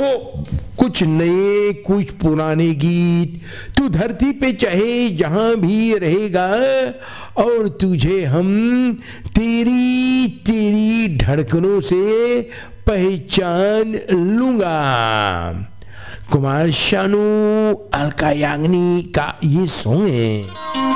कुछ नए कुछ पुराने गीत, तू धरती पे चाहे जहां भी रहेगा और तुझे हम तेरी तेरी धड़कनों से पहचान लूंगा। कुमार शानू, अलका याग्निक का ये सॉन्ग है।